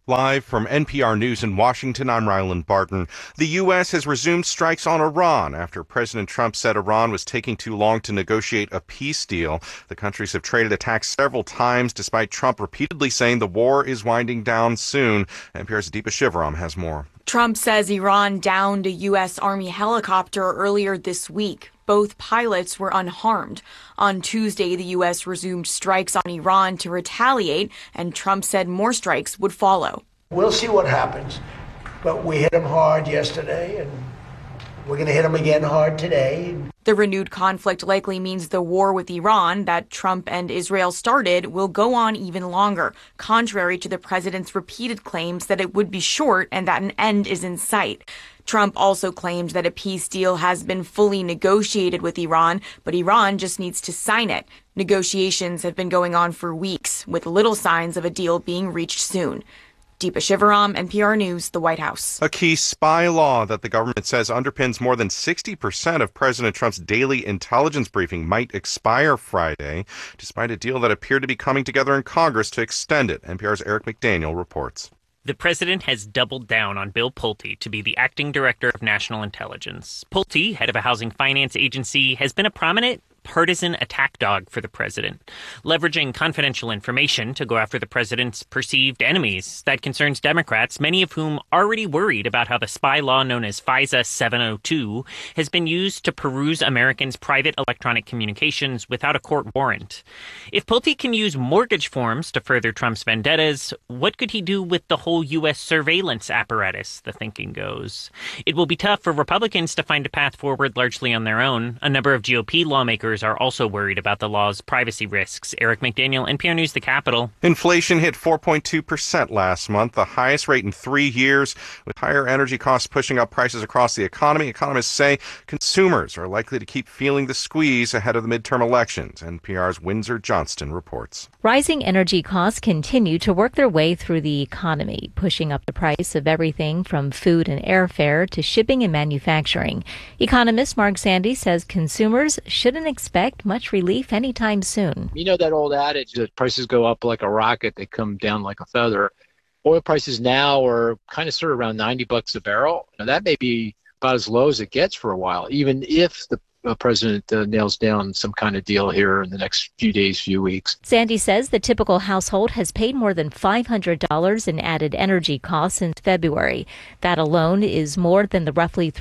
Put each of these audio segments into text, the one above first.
Live from NPR News in Washington, I'm Ryland Barton. The U.S. has resumed strikes on Iran after President Trump said Iran was taking too long to negotiate a peace deal. The countries have traded attacks several times, despite Trump repeatedly saying the war is winding down soon. NPR's Deepa Shivaram has more. Trump says Iran downed a U.S. Army helicopter earlier this week. Both pilots were unharmed. On Tuesday, the U.S. resumed strikes on Iran to retaliate, and Trump said more strikes would follow. We'll see what happens, but we hit them hard yesterday, and we're going to hit them again hard today. The renewed conflict likely means the war with Iran that Trump and Israel started will go on even longer, contrary to the president's repeated claims that it would be short and that an end is in sight. Trump also claimed that a peace deal has been fully negotiated with Iran, but Iran just needs to sign it. Negotiations have been going on for weeks, with little signs of a deal being reached soon. Deepa Shivaram, NPR News, the White House. A key spy law that the government says underpins more than 60% of President Trump's daily intelligence briefing might expire Friday, despite a deal that appeared to be coming together in Congress to extend it. NPR's Eric McDaniel reports. The president has doubled down on Bill Pulte to be the acting director of national intelligence. Pulte, head of a housing finance agency, has been a prominent partisan attack dog for the president, leveraging confidential information to go after the president's perceived enemies. That concerns Democrats, many of whom already worried about how the spy law known as FISA 702 has been used to peruse Americans' private electronic communications without a court warrant. If Pulte can use mortgage forms to further Trump's vendettas, what could he do with the whole U.S. surveillance apparatus, the thinking goes? It will be tough for Republicans to find a path forward largely on their own. A number of GOP lawmakers are also worried about the law's privacy risks. Eric McDaniel, NPR News, the Capitol. Inflation hit 4.2% last month, the highest rate in 3 years, with higher energy costs pushing up prices across the economy. Economists say consumers are likely to keep feeling the squeeze ahead of the midterm elections. NPR's Windsor Johnston reports. Rising energy costs continue to work their way through the economy, pushing up the price of everything from food and airfare to shipping and manufacturing. Economist Mark Sandy says consumers shouldn't expect much relief anytime soon. You know that old adage that prices go up like a rocket, they come down like a feather. Oil prices now are kind of sort of around $90 a barrel. Now, that may be about as low as it gets for a while, even if the president nails down some kind of deal here in the next few days, few weeks. Sandy says the typical household has paid more than $500 in added energy costs since February. That alone is more than the roughly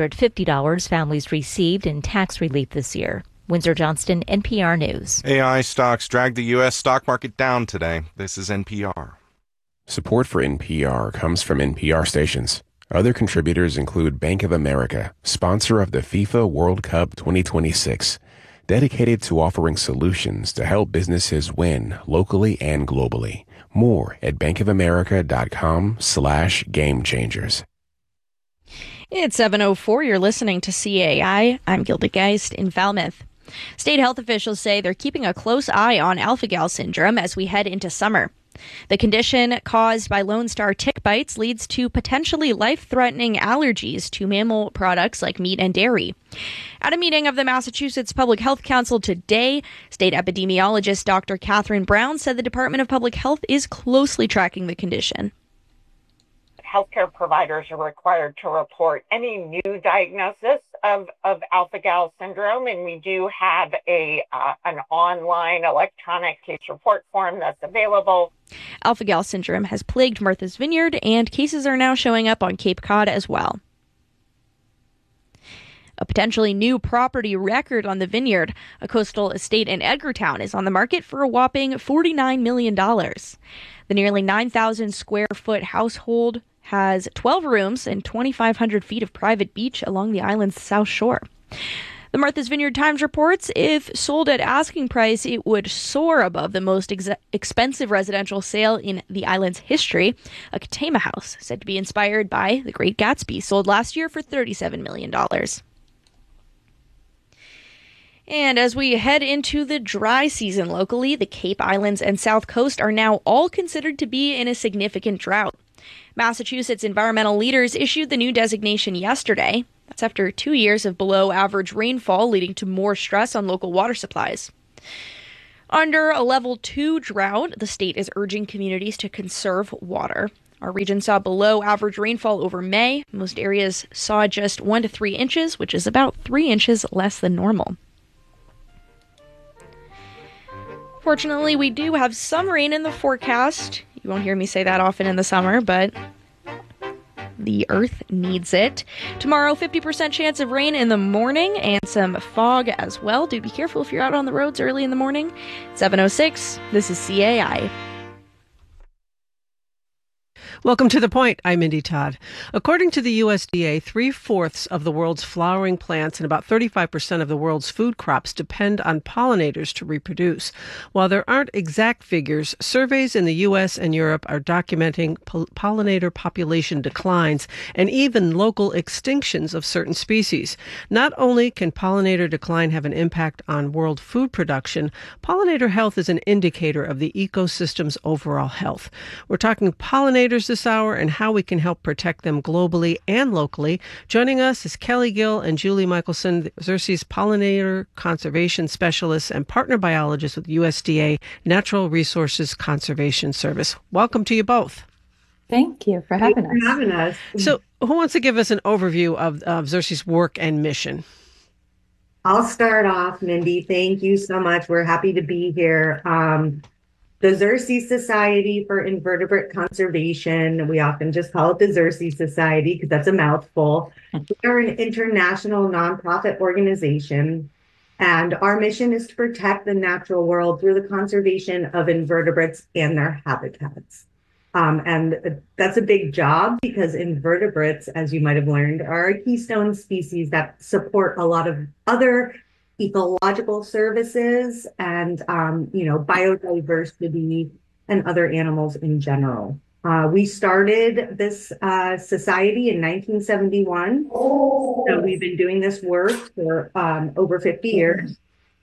$350 families received in tax relief this year. Windsor Johnston, NPR News. AI stocks dragged the U.S. stock market down today. This is NPR. Support for NPR comes from NPR stations. Other contributors include Bank of America, sponsor of the FIFA World Cup 2026, dedicated to offering solutions to help businesses win locally and globally. More at bankofamerica.com/gamechangers. It's 7:04. You're listening to CAI. I'm Gilda Geist in Falmouth. State health officials say they're keeping a close eye on alpha-gal syndrome as we head into summer. The condition caused by Lone Star tick bites leads to potentially life-threatening allergies to mammal products like meat and dairy. At a meeting of the Massachusetts Public Health Council today, state epidemiologist Dr. Catherine Brown said the Department of Public Health is closely tracking the condition. Healthcare providers are required to report any new diagnosis of alpha-gal syndrome, and we do have an online electronic case report form that's available. Alpha-gal syndrome has plagued Martha's Vineyard, and cases are now showing up on Cape Cod as well. A potentially new property record on the Vineyard, a coastal estate in Edgartown, is on the market for a whopping $49 million. The nearly 9,000 square foot household has 12 rooms and 2,500 feet of private beach along the island's south shore. The Martha's Vineyard Times reports if sold at asking price, it would soar above the most expensive residential sale in the island's history, a Katama house said to be inspired by The Great Gatsby, sold last year for $37 million. And as we head into the dry season locally, the Cape Islands and South Coast are now all considered to be in a significant drought. Massachusetts environmental leaders issued the new designation yesterday. That's after 2 years of below-average rainfall, leading to more stress on local water supplies. Under a Level 2 drought, the state is urging communities to conserve water. Our region saw below average rainfall over May. Most areas saw just 1 to 3 inches, which is about 3 inches less than normal. Fortunately, we do have some rain in the forecast. You won't hear me say that often in the summer, but the earth needs it. Tomorrow, 50% chance of rain in the morning and some fog as well. Do be careful if you're out on the roads early in the morning. 7:06, this is CAI. Welcome to The Point. I'm Mindy Todd. According to the USDA, 3/4 of the world's flowering plants and about 35% of the world's food crops depend on pollinators to reproduce. While there aren't exact figures, surveys in the U.S. and Europe are documenting pollinator population declines and even local extinctions of certain species. Not only can pollinator decline have an impact on world food production, pollinator health is an indicator of the ecosystem's overall health. We're talking pollinators this hour and how we can help protect them globally and locally. Joining us is Kelly Gill and Julie Michelson, Xerces pollinator conservation specialists and partner biologists with USDA Natural Resources Conservation Service. Welcome to you both. Thank you for having us. So, who wants to give us an overview of Xerces' work and mission? I'll start off, Mindy. Thank you so much. We're happy to be here. The Xerces Society for Invertebrate Conservation, we often just call it the Xerces Society because that's a mouthful. We are an international nonprofit organization, and our mission is to protect the natural world through the conservation of invertebrates and their habitats. And that's a big job because invertebrates, as you might have learned, are a keystone species that support a lot of other ecological services and, biodiversity and other animals in general. We started this society in 1971. So we've been doing this work for over 50 years.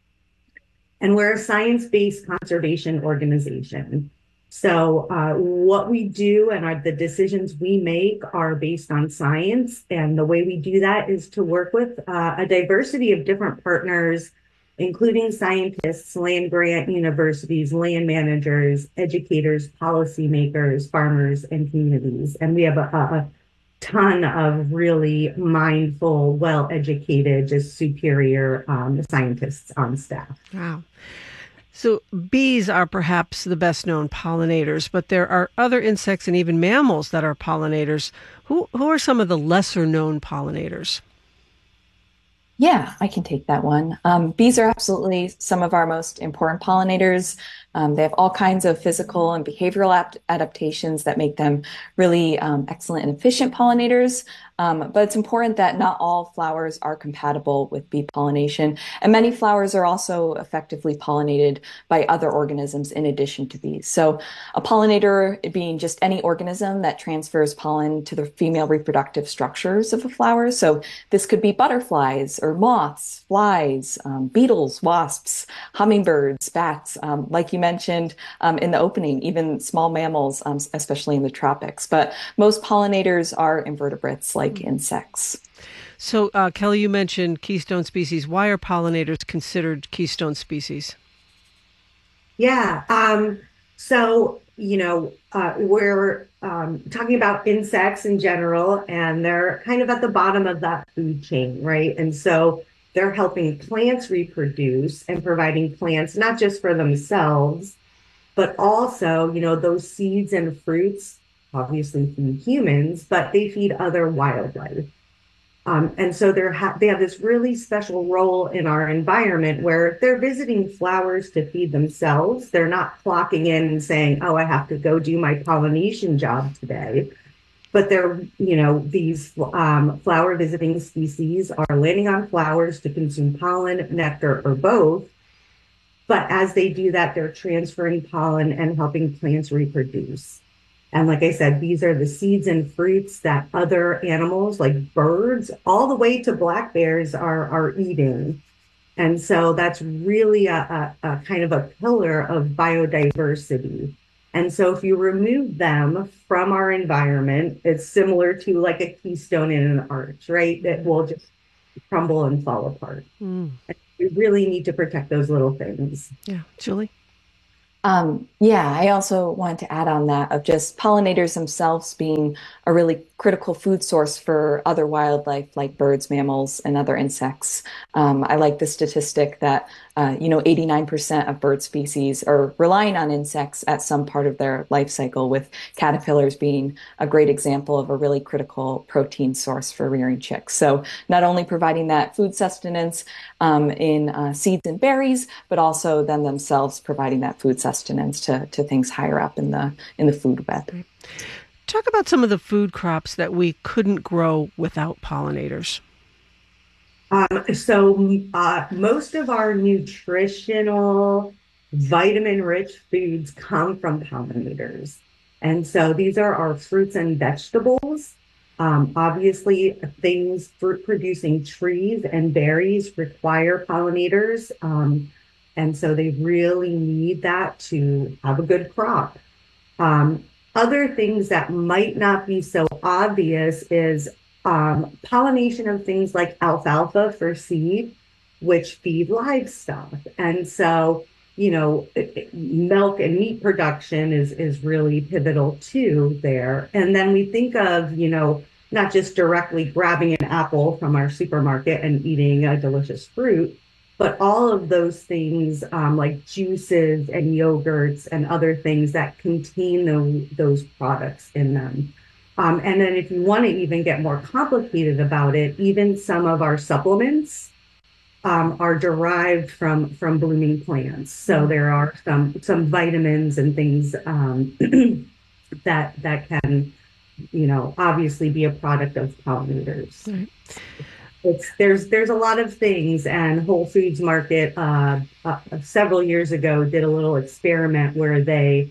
And we're a science-based conservation organization. So what we do and the decisions we make are based on science. And the way we do that is to work with a diversity of different partners, including scientists, land-grant universities, land managers, educators, policymakers, farmers, and communities. And we have a ton of really mindful, well-educated, just superior scientists on staff. Wow. So bees are perhaps the best known pollinators, but there are other insects and even mammals that are pollinators. Who are some of the lesser known pollinators? Yeah, I can take that one. Bees are absolutely some of our most important pollinators. They have all kinds of physical and behavioral adaptations that make them really excellent and efficient pollinators. But it's important that not all flowers are compatible with bee pollination, and many flowers are also effectively pollinated by other organisms in addition to bees. So a pollinator being just any organism that transfers pollen to the female reproductive structures of a flower. So this could be butterflies or moths, flies, beetles, wasps, hummingbirds, bats, like you mentioned in the opening, even small mammals, especially in the tropics. But most pollinators are invertebrates like insects. So, Kelly, you mentioned keystone species. Why are pollinators considered keystone species? Yeah. We're talking about insects in general, and they're kind of at the bottom of that food chain, right? And so they're helping plants reproduce and providing plants not just for themselves, but also, those seeds and fruits obviously feed humans, but they feed other wildlife. And so they have this really special role in our environment where they're visiting flowers to feed themselves. They're not clocking in and saying, oh, I have to go do my pollination job today. But these flower visiting species are landing on flowers to consume pollen, nectar, or both. But as they do that, they're transferring pollen and helping plants reproduce. And like I said, these are the seeds and fruits that other animals like birds, all the way to black bears are eating. And so that's really a kind of a pillar of biodiversity. And so if you remove them from our environment, it's similar to like a keystone in an arch, right? That will just crumble and fall apart. And we really need to protect those little things. Yeah. Julie? Yeah, I also wanted to add on that of just pollinators themselves being a really critical food source for other wildlife like birds, mammals, and other insects. I like the statistic that 89% of bird species are relying on insects at some part of their life cycle, with caterpillars being a great example of a really critical protein source for rearing chicks. So not only providing that food sustenance in seeds and berries, but also them themselves providing that food sustenance to things higher up in the food web. Talk about some of the food crops that we couldn't grow without pollinators. Most of our nutritional, vitamin-rich foods come from pollinators. And so these are our fruits and vegetables. Obviously, fruit-producing trees and berries require pollinators. And so they really need that to have a good crop. Other things that might not be so obvious is pollination of things like alfalfa for seed, which feed livestock. And so, milk and meat production is really pivotal too there. And then we think of, not just directly grabbing an apple from our supermarket and eating a delicious fruit, but all of those things like juices and yogurts and other things that contain those products in them. And then if you want to even get more complicated about it, even some of our supplements are derived from blooming plants. So there are some vitamins and things that can, obviously be a product of pollinators. Right. There's a lot of things, and Whole Foods Market several years ago did a little experiment where they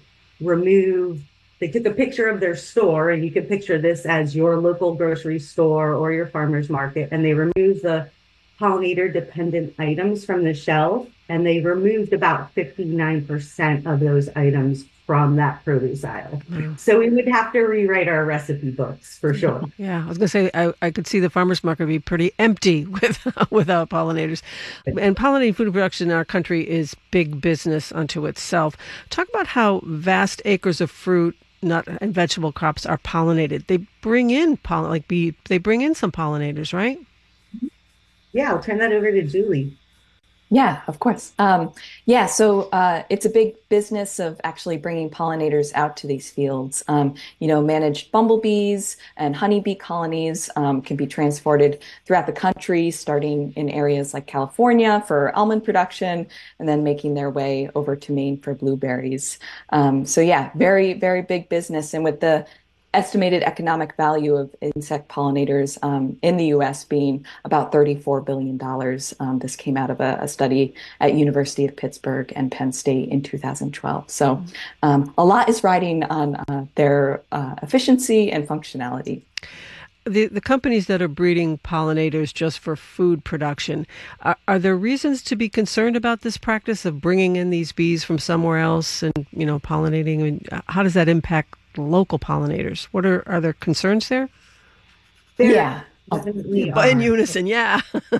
took a picture of their store, and you can picture this as your local grocery store or your farmer's market, and they removed the pollinator dependent items from the shelf, and they removed about 59% of those items from that produce aisle. Wow. So we would have to rewrite our recipe books for sure. Yeah, I was going to say, I could see the farmer's market be pretty empty without pollinators. And pollinating food production in our country is big business unto itself. Talk about how vast acres of fruit, nut, and vegetable crops are pollinated. They bring in they bring in some pollinators, right? Yeah, I'll turn that over to Julie. Yeah, of course. So it's a big business of actually bringing pollinators out to these fields. Managed bumblebees and honeybee colonies can be transported throughout the country, starting in areas like California for almond production, and then making their way over to Maine for blueberries. Very, very big business. And with the estimated economic value of insect pollinators in the U.S. being about $34 billion. This came out of a study at University of Pittsburgh and Penn State in 2012. So a lot is riding on their efficiency and functionality. The companies that are breeding pollinators just for food production, are there reasons to be concerned about this practice of bringing in these bees from somewhere else and, pollinating? I mean, how does that impact local pollinators? What are there concerns there? Yeah. In unison, yeah.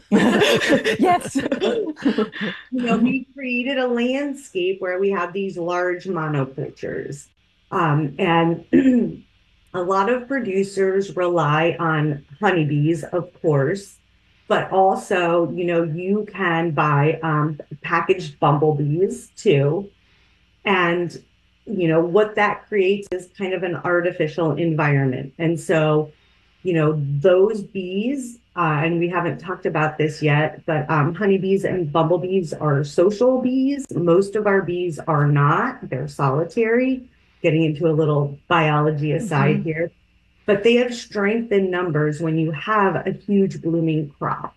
Yes. We created a landscape where we have these large monocultures. And a lot of producers rely on honeybees, of course, but also, you can buy packaged bumblebees too. And what that creates is kind of an artificial environment. And so, those bees, and we haven't talked about this yet, but honeybees and bumblebees are social bees. Most of our bees are not. They're solitary, getting into a little biology aside here. But they have strength in numbers when you have a huge blooming crop.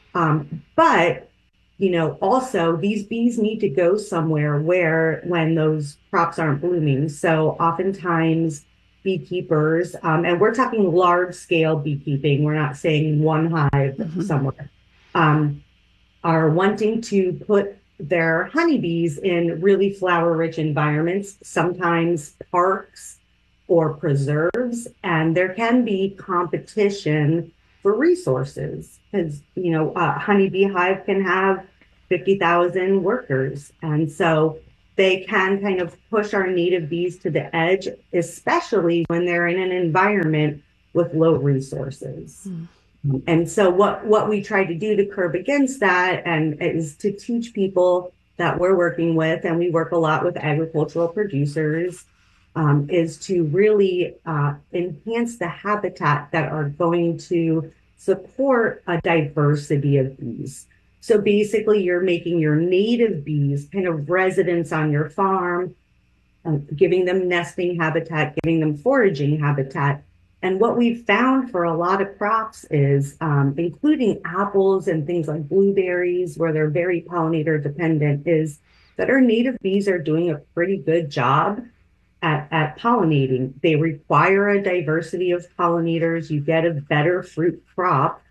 Also these bees need to go somewhere when those crops aren't blooming. So oftentimes beekeepers, and we're talking large scale beekeeping, we're not saying one hive somewhere, are wanting to put their honeybees in really flower rich environments, sometimes parks or preserves. And there can be competition for resources because, a honeybee hive can have 50,000 workers. And so they can kind of push our native bees to the edge, especially when they're in an environment with low resources. And so what we try to do to curb against that and is to teach people that we're working with, and we work a lot with agricultural producers, is to really enhance the habitat that are going to support a diversity of bees. So basically, you're making your native bees kind of residents on your farm, giving them nesting habitat, giving them foraging habitat. And what we've found for a lot of crops is, including apples and things like blueberries, where they're very pollinator dependent, is that our native bees are doing a pretty good job at pollinating. They require a diversity of pollinators. You get a better fruit crop.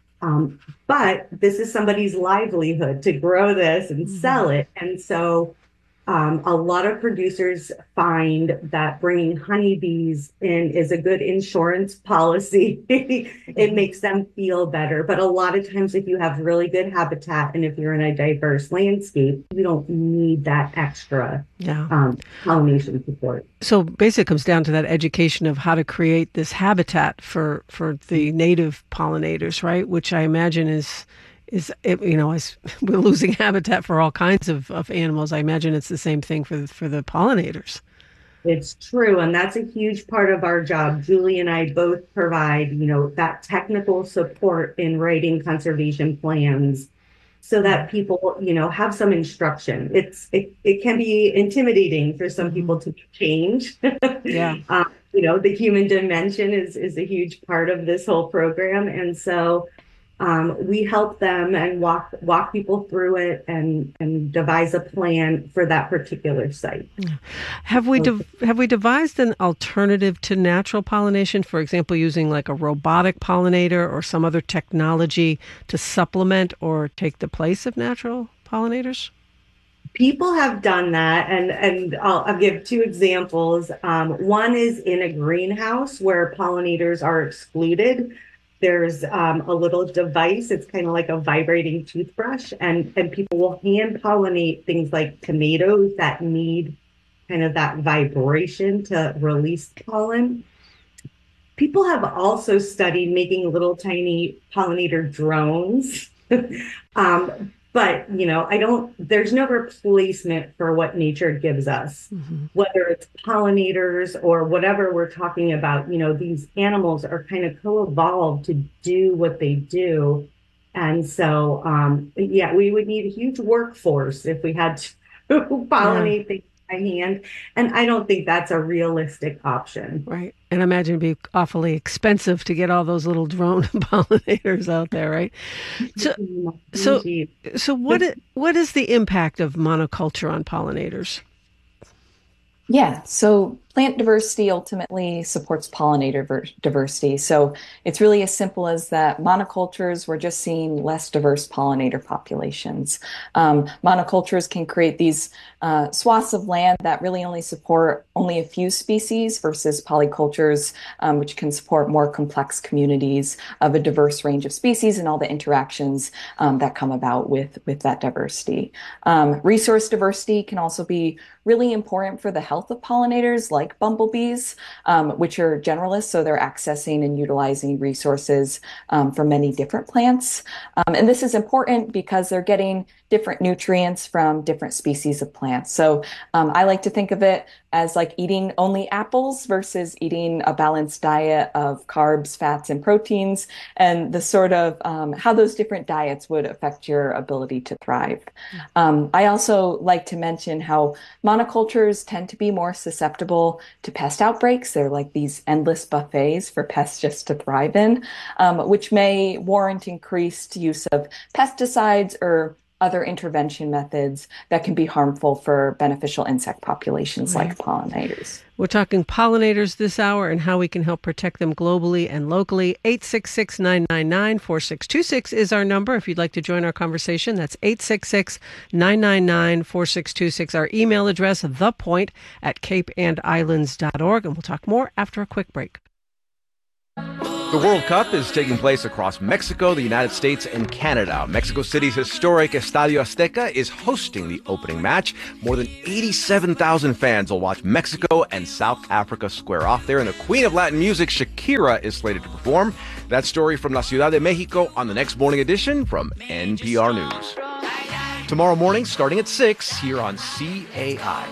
But this is somebody's livelihood to grow this and sell it. And so a lot of producers find that bringing honeybees in is a good insurance policy. It makes them feel better. But a lot of times, if you have really good habitat and if you're in a diverse landscape, you don't need that extra pollination support. So basically it comes down to that education of how to create this habitat for the native pollinators, right? Which I imagine is as we're losing habitat for all kinds of animals. I imagine it's the same thing for the pollinators. It's true. And that's a huge part of our job. Julie and I both provide, that technical support in writing conservation plans so that people, have some instruction. It can be intimidating for some people to change. Yeah. The human dimension is a huge part of this whole program. And so we help them and walk people through it and devise a plan for that particular site. Have we devised an alternative to natural pollination? For example, using like a robotic pollinator or some other technology to supplement or take the place of natural pollinators? People have done that, and I'll give two examples. One is in a greenhouse where pollinators are excluded. There's a little device. It's kind of like a vibrating toothbrush, and people will hand pollinate things like tomatoes that need kind of that vibration to release pollen. People have also studied making little tiny pollinator drones. But, there's no replacement for what nature gives us, whether it's pollinators or whatever we're talking about. These animals are kind of co-evolved to do what they do. And so, we would need a huge workforce if we had to pollinate things by hand. And I don't think that's a realistic option. Right. And I imagine it'd be awfully expensive to get all those little drone pollinators out there, right? So what is the impact of monoculture on pollinators? Yeah, so plant diversity ultimately supports pollinator diversity. So it's really as simple as that monocultures, we're just seeing less diverse pollinator populations. Monocultures can create these swaths of land that really only support only a few species versus polycultures, which can support more complex communities of a diverse range of species and all the interactions that come about with that diversity. Resource diversity can also be really important for the health of pollinators like bumblebees, which are generalists, so they're accessing and utilizing resources from many different plants. And this is important because they're getting different nutrients from different species of plants. So I like to think of it as like eating only apples versus eating a balanced diet of carbs, fats, and proteins, and the sort of how those different diets would affect your ability to thrive. I also like to mention how monocultures tend to be more susceptible to pest outbreaks. They're like these endless buffets for pests just to thrive in, which may warrant increased use of pesticides or other intervention methods that can be harmful for beneficial insect populations like pollinators. We're talking pollinators this hour and how we can help protect them globally and locally. 866-999-4626 is our number. If you'd like to join our conversation, that's 866-999-4626. Our email address, thepoint@capeandislands.org. And we'll talk more after a quick break. The World Cup is taking place across Mexico, the United States, and Canada. Mexico City's historic Estadio Azteca is hosting the opening match. More than 87,000 fans will watch Mexico and South Africa square off there, and the queen of Latin music, Shakira, is slated to perform. That story from La Ciudad de Mexico on the next morning edition from NPR News. Tomorrow morning, starting at 6, here on CAI.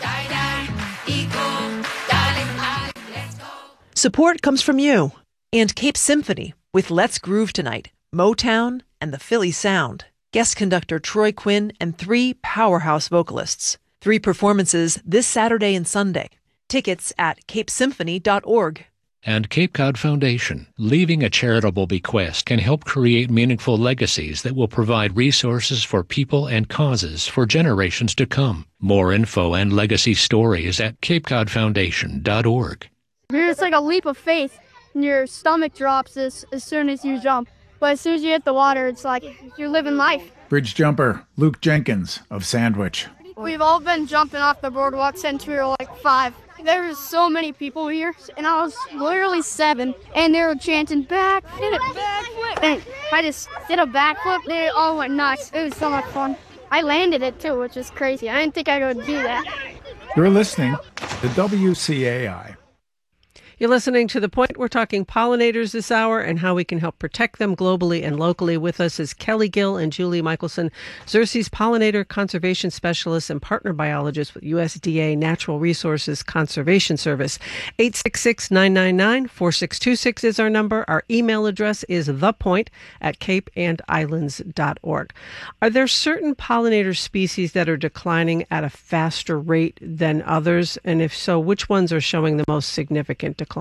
Support comes from you and Cape Symphony with Let's Groove Tonight, Motown, and the Philly Sound. Guest conductor Troy Quinn and 3 powerhouse vocalists. 3 performances this Saturday and Sunday. Tickets at capesymphony.org. And Cape Cod Foundation, leaving a charitable bequest can help create meaningful legacies that will provide resources for people and causes for generations to come. More info and legacy stories at capecodfoundation.org. It's like a leap of faith, and your stomach drops as soon as you jump. But as soon as you hit the water, it's like you're living life. Bridge jumper Luke Jenkins of Sandwich. We've all been jumping off the boardwalk since we were like 5. There were so many people here, and I was literally 7, and they were chanting backflip, backflip. And I just did a backflip, they all went nuts. It was so much fun. I landed it too, which is crazy. I didn't think I could do that. You're listening to WCAI. You're listening to The Point. We're talking pollinators this hour and how we can help protect them globally and locally. With us is Kelly Gill and Julie Michelson, Xerces pollinator conservation specialists and partner biologists with USDA Natural Resources Conservation Service. 866-999-4626 is our number. Our email address is thepoint@capeandislands.org. Are there certain pollinator species that are declining at a faster rate than others? And if so, which ones are showing the most significant declines?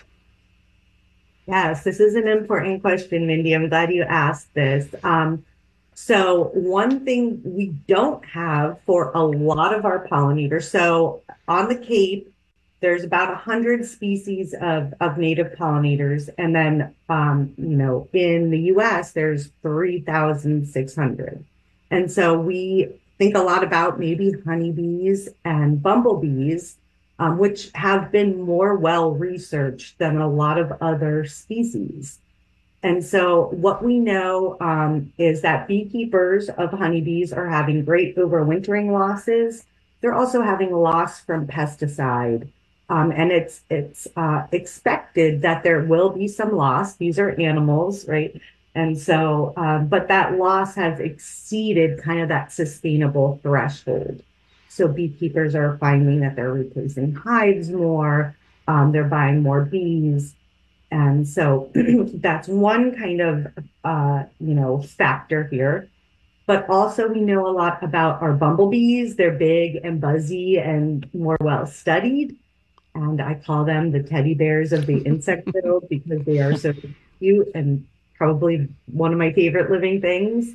Yes, this is an important question, Mindy. I'm glad you asked this. So one thing we don't have for a lot of our pollinators, so on the Cape, there's about 100 species of native pollinators. And then, in the US, there's 3,600. And so we think a lot about maybe honeybees and bumblebees, which have been more well-researched than a lot of other species. And so what we know is that beekeepers of honeybees are having great overwintering losses. They're also having loss from pesticide. And it's expected that there will be some loss. These are animals, right? And so, but that loss has exceeded kind of that sustainable threshold. So beekeepers are finding that they're replacing hives more, they're buying more bees. And so that's one kind of, factor here. But also we know a lot about our bumblebees. They're big and buzzy and more well-studied. And I call them the teddy bears of the insect world because they are so cute and probably one of my favorite living things.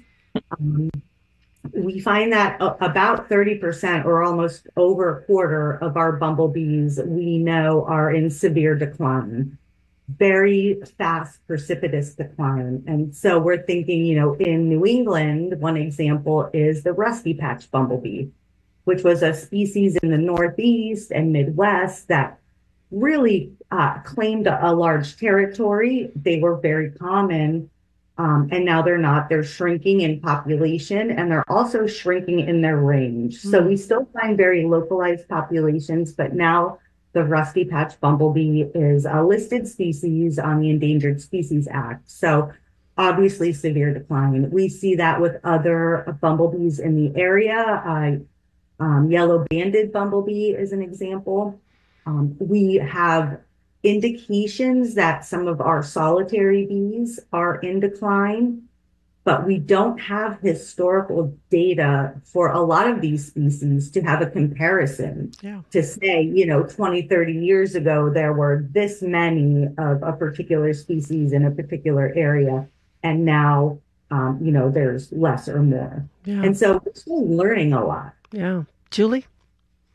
We find that about 30% or almost over a quarter of our bumblebees we know are in severe decline, very fast, precipitous decline. And so we're thinking, in New England, one example is the rusty patch bumblebee, which was a species in the Northeast and Midwest that really claimed a large territory. They were very common. And now they're not. They're shrinking in population, and they're also shrinking in their range. So we still find very localized populations, but now the rusty patch bumblebee is a listed species on the Endangered Species Act. So obviously severe decline. We see that with other bumblebees in the area. Yellow-banded bumblebee is an example. We have indications that some of our solitary bees are in decline, but we don't have historical data for a lot of these species to have a comparison to say, 20, 30 years ago, there were this many of a particular species in a particular area. And now, there's less or more. Yeah. And so we're still learning a lot. Yeah. Julie?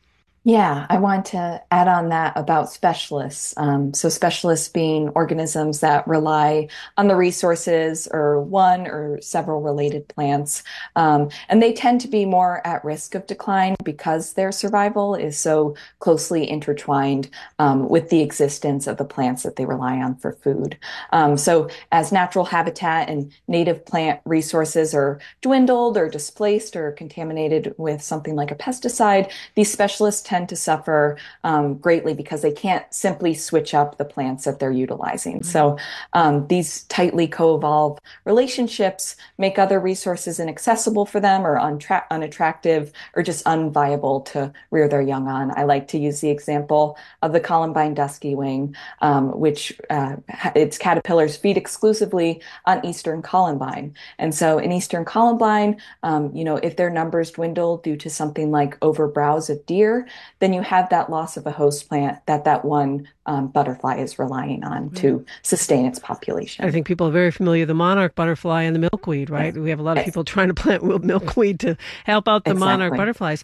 Yeah, I want to add on that about specialists. So specialists being organisms that rely on the resources or one or several related plants. And they tend to be more at risk of decline because their survival is so closely intertwined with the existence of the plants that they rely on for food. So as natural habitat and native plant resources are dwindled or displaced or contaminated with something like a pesticide, these specialists tend to suffer greatly because they can't simply switch up the plants that they're utilizing. So these tightly co-evolved relationships make other resources inaccessible for them or unattractive or just unviable to rear their young on. I like to use the example of the Columbine dusky wing, which its caterpillars feed exclusively on eastern columbine. And so in eastern columbine, if their numbers dwindle due to something like overbrowse of deer, then you have that loss of a host plant that one butterfly is relying on to sustain its population. I think people are very familiar with the monarch butterfly and the milkweed, right? We have a lot of people trying to plant milkweed to help out the monarch butterflies.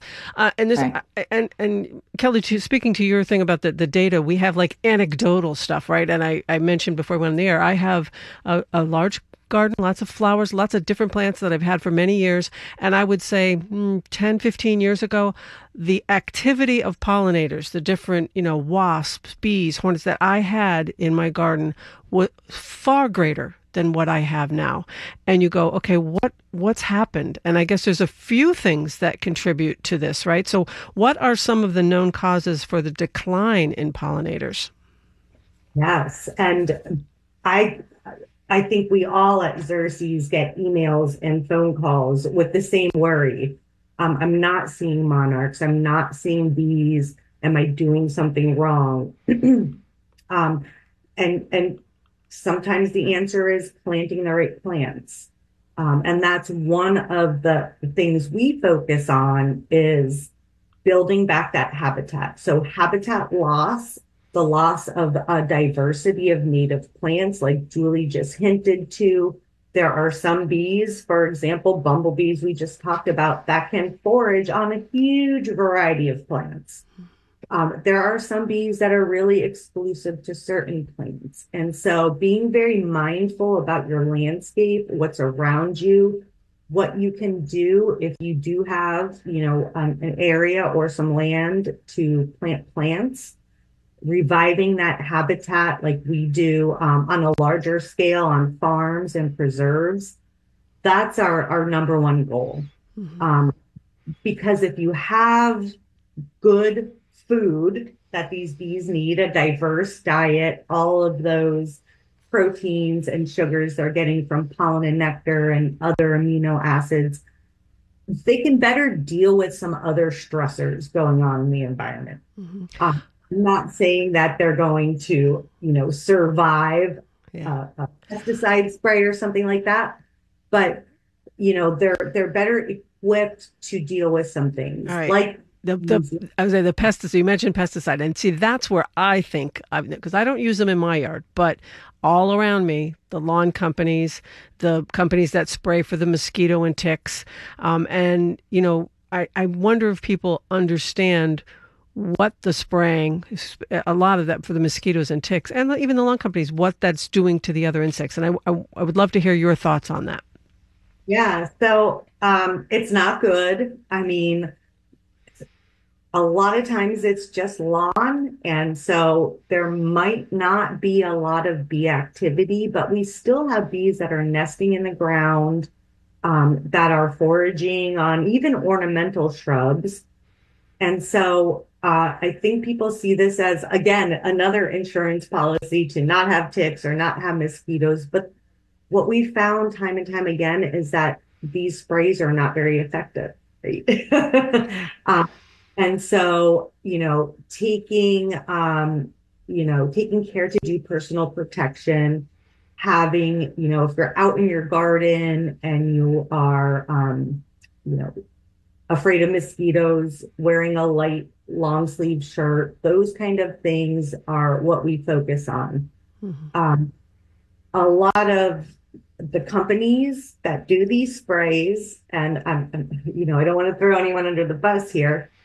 And Kelly, speaking to your thing about the data, we have like anecdotal stuff, right? And I mentioned before we went on the air, I have a large garden, lots of flowers, lots of different plants that I've had for many years. And I would say 10, 15 years ago, the activity of pollinators, the different, wasps, bees, hornets that I had in my garden was far greater than what I have now. And you go, okay, what's happened? And I guess there's a few things that contribute to this, right? So what are some of the known causes for the decline in pollinators? Yes. And I think we all at Xerces get emails and phone calls with the same worry. I'm not seeing monarchs. I'm not seeing bees. Am I doing something wrong? And sometimes the answer is planting the right plants. And that's one of the things we focus on is building back that habitat. So habitat loss, the loss of a diversity of native plants, like Julie just hinted to. There are some bees, for example, bumblebees we just talked about, that can forage on a huge variety of plants. There are some bees that are really exclusive to certain plants. And so being very mindful about your landscape, what's around you, what you can do if you do have, an area or some land to plant plants, reviving that habitat like we do on a larger scale on farms and preserves. That's our number one goal. Because if you have good food that these bees need, a diverse diet, all of those proteins and sugars they're getting from pollen and nectar and other amino acids, they can better deal with some other stressors going on in the environment. I'm not saying that they're going to, survive a pesticide spray or something like that, but they're better equipped to deal with some things like the pesticide. You mentioned pesticide, and see that's where I think, because I don't use them in my yard, but all around me, the lawn companies, the companies that spray for the mosquito and ticks, and I wonder if people understand what the spraying, a lot of that for the mosquitoes and ticks, and even the lawn companies, what that's doing to the other insects. And I would love to hear your thoughts on that. Yeah, so it's not good. I mean, a lot of times it's just lawn, and so there might not be a lot of bee activity, but we still have bees that are nesting in the ground, that are foraging on even ornamental shrubs. And so I think people see this as, again, another insurance policy to not have ticks or not have mosquitoes. But what we found time and time again is that these sprays are not very effective. Right? And so, taking care to do personal protection, having, if you're out in your garden and you are, afraid of mosquitoes, wearing a light long sleeve shirt, those kind of things are what we focus on. A lot of the companies that do these sprays, and I don't want to throw anyone under the bus here,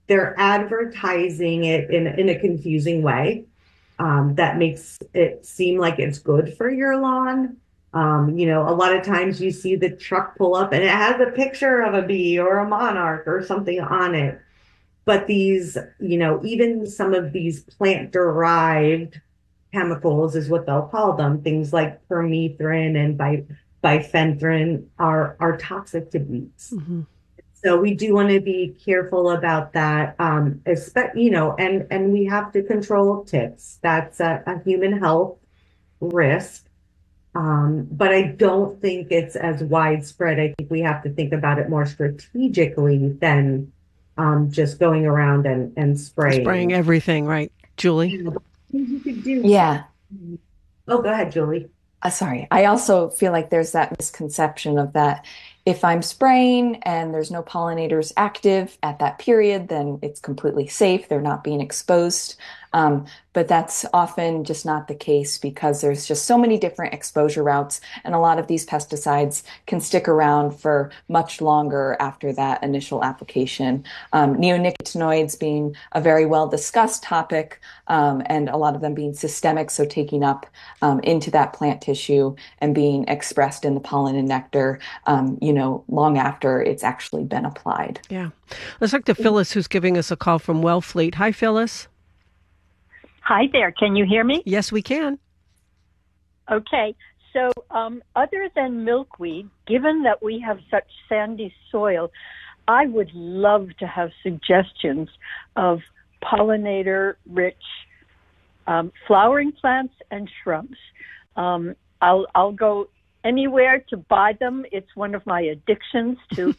they're advertising it in a confusing way that makes it seem like it's good for your lawn. A lot of times you see the truck pull up and it has a picture of a bee or a monarch or something on it. But these, even some of these plant-derived chemicals is what they'll call them, things like permethrin and bifenthrin are toxic to bees. Mm-hmm. So we do want to be careful about that, and we have to control ticks. That's a human health risk. But I don't think it's as widespread. I think we have to think about it more strategically than just going around and spraying. Spraying everything, right? Julie? You could do. Yeah. Oh, go ahead, Julie. Sorry. I also feel like there's that misconception of that if I'm spraying and there's no pollinators active at that period, then it's completely safe. They're not being exposed. But that's often just not the case because there's just so many different exposure routes, and a lot of these pesticides can stick around for much longer after that initial application. Neonicotinoids being a very well discussed topic, and a lot of them being systemic, so taking up into that plant tissue and being expressed in the pollen and nectar, long after it's actually been applied. Yeah. Let's talk to Phyllis, who's giving us a call from Wellfleet. Hi, Phyllis. Hi there. Can you hear me? Yes, we can. Okay. So other than milkweed, given that we have such sandy soil, I would love to have suggestions of pollinator-rich flowering plants and shrubs. I'll go anywhere to buy them. It's one of my addictions to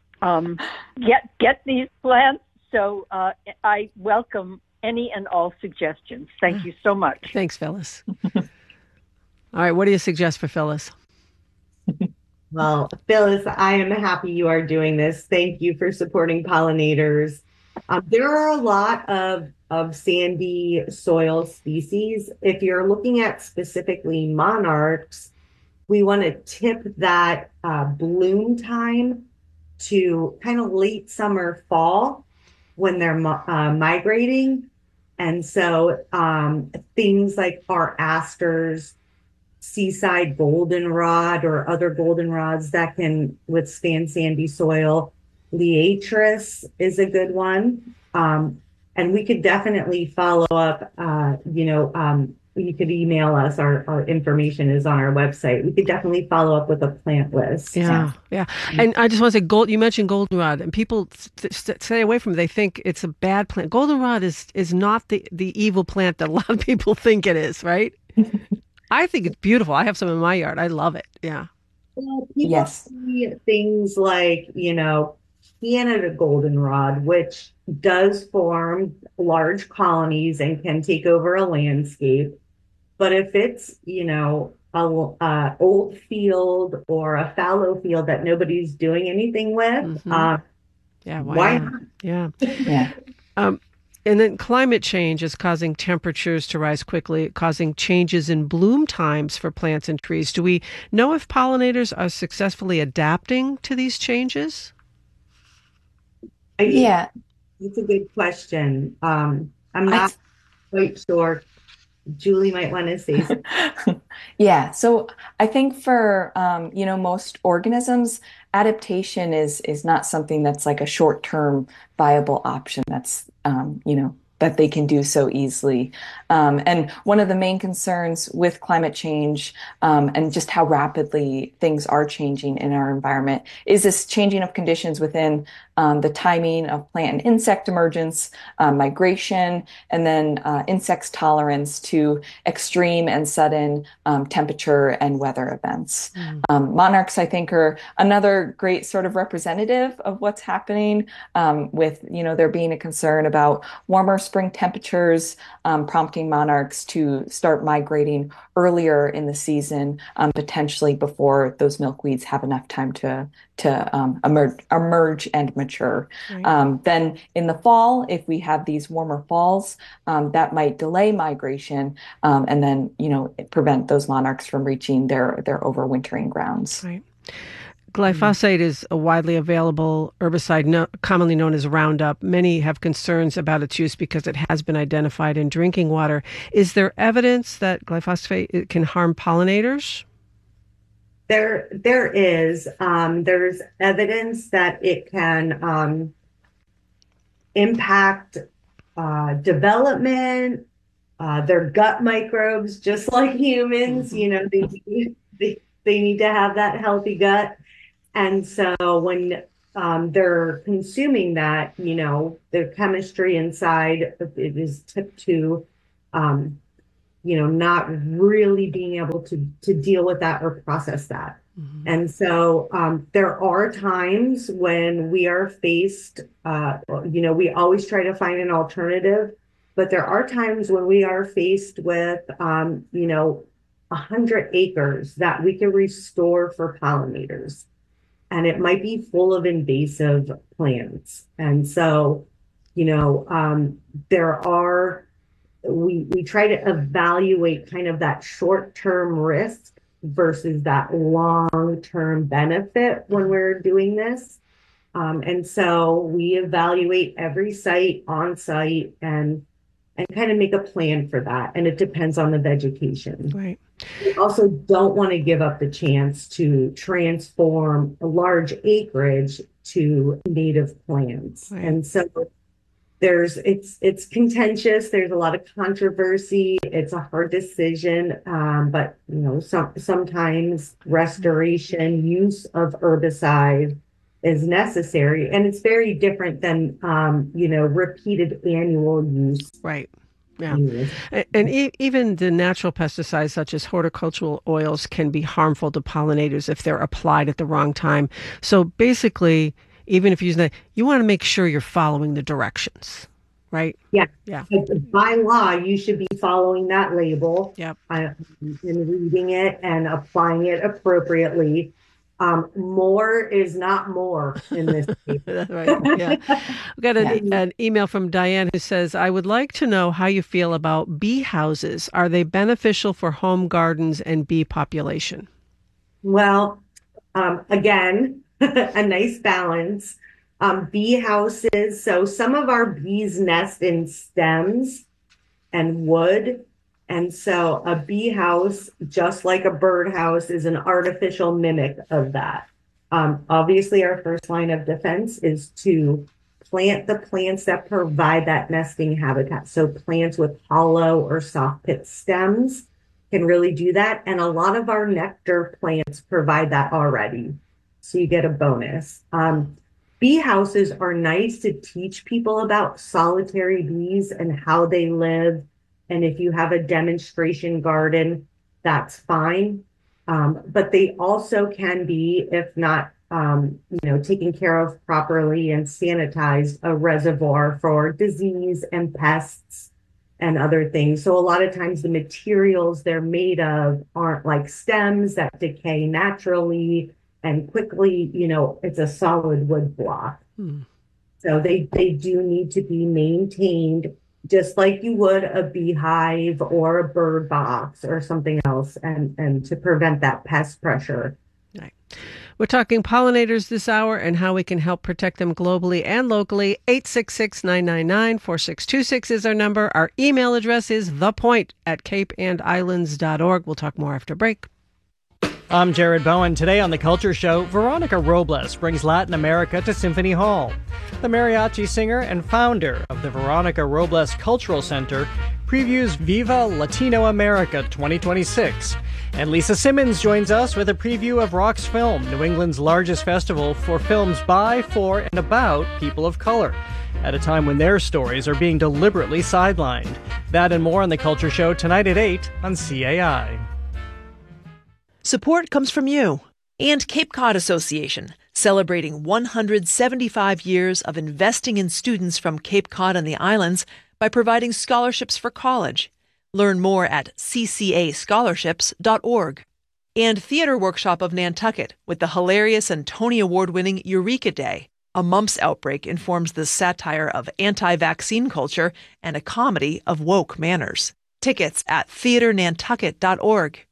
get these plants. So I welcome any and all suggestions. Thank you so much. Thanks, Phyllis. All right, what do you suggest for Phyllis? Well, Phyllis, I am happy you are doing this. Thank you for supporting pollinators. There are a lot of sandy soil species. If you're looking at specifically monarchs, we want to tip that bloom time to kind of late summer, fall, when they're migrating. And so things like our asters, seaside goldenrod or other goldenrods that can withstand sandy soil. Liatris is a good one. And we could definitely follow up, you could email us. Our information is on our website. We could definitely follow up with a plant list. Yeah. And I just want to say, you mentioned goldenrod, and people stay away from it. They think it's a bad plant. Goldenrod is not the evil plant that a lot of people think it is, right? I think it's beautiful. I have some in my yard. I love it. Yeah. Well, people see things like, Canada goldenrod, which does form large colonies and can take over a landscape. But if it's, a old field or a fallow field that nobody's doing anything with, why not? Yeah. And then climate change is causing temperatures to rise quickly, causing changes in bloom times for plants and trees. Do we know if pollinators are successfully adapting to these changes? Yeah. It's a good question. I'm not quite sure. Julie might want to say something. Yeah. So I think for, most organisms, adaptation is not something that's like a short-term viable option that's, that they can do so easily. And one of the main concerns with climate change and just how rapidly things are changing in our environment is this changing of conditions within the timing of plant and insect emergence, migration, and then insects' tolerance to extreme and sudden temperature and weather events. Monarchs, I think, are another great sort of representative of what's happening with, there being a concern about warmer spring temperatures, prompting monarchs to start migrating earlier in the season, potentially before those milkweeds have enough time to emerge and mature. Right. Then in the fall, if we have these warmer falls, that might delay migration and then, prevent those monarchs from reaching their overwintering grounds. Right. Glyphosate is a widely available herbicide commonly known as Roundup. Many have concerns about its use because it has been identified in drinking water. Is there evidence that glyphosate can harm pollinators? There is. There's evidence that it can impact development, their gut microbes, just like humans. You know, they need to have that healthy gut. And so when they're consuming that, you know, the chemistry inside, it is tipped to, you know, not really being able to deal with that or process that. Mm-hmm. And so there are times when we are faced, you know, we always try to find an alternative, but there are times when we are faced with, you know, 100 acres that we can restore for pollinators. And it might be full of invasive plants. And so, you know, we try to evaluate kind of that short-term risk versus that long-term benefit when we're doing this. And so we evaluate every site on site and kind of make a plan for that. And it depends on the vegetation. Right. We also don't want to give up the chance to transform a large acreage to native plants. Right. And so it's contentious. There's a lot of controversy. It's a hard decision. But you know, sometimes restoration, use of herbicide is necessary, and it's very different than you know, repeated annual use. Right. Yeah. And even the natural pesticides such as horticultural oils can be harmful to pollinators if they're applied at the wrong time. So basically, even if you're using that, you want to make sure you're following the directions, right? Yeah. Yeah. By law, you should be following that label. Yep. And reading it and applying it appropriately. More is not more in this case. Right. Yeah. We got an email from Diane who says, I would like to know how you feel about bee houses. Are they beneficial for home gardens and bee population? Well, again, a nice balance. Bee houses. So some of our bees nest in stems and wood. And so a bee house, just like a bird house, is an artificial mimic of that. Obviously, our first line of defense is to plant the plants that provide that nesting habitat. So plants with hollow or soft pit stems can really do that. And a lot of our nectar plants provide that already. So you get a bonus. Bee houses are nice to teach people about solitary bees and how they live. And if you have a demonstration garden, that's fine. But they also can be, if not, you know, taken care of properly and sanitized, a reservoir for disease and pests and other things. So a lot of times the materials they're made of aren't like stems that decay naturally and quickly. You know, it's a solid wood block. So they do need to be maintained just like you would a beehive or a bird box or something else, and to prevent that pest pressure. Right. We're talking pollinators this hour and how we can help protect them globally and locally. 866-999-4626 is our number. Our email address is thepoint@capeandislands.org. We'll talk more after break. I'm Jared Bowen. Today on The Culture Show, Veronica Robles brings Latin America to Symphony Hall. The mariachi singer and founder of the Veronica Robles Cultural Center previews Viva Latino America 2026. And Lisa Simmons joins us with a preview of Rock's Film, New England's largest festival for films by, for, and about people of color, at a time when their stories are being deliberately sidelined. That and more on The Culture Show tonight at 8 on CAI. Support comes from you and Cape Cod Association, celebrating 175 years of investing in students from Cape Cod and the islands by providing scholarships for college. Learn more at ccascholarships.org. And Theater Workshop of Nantucket with the hilarious and Tony Award-winning Eureka Day. A mumps outbreak informs the satire of anti-vaccine culture and a comedy of woke manners. Tickets at theaternantucket.org.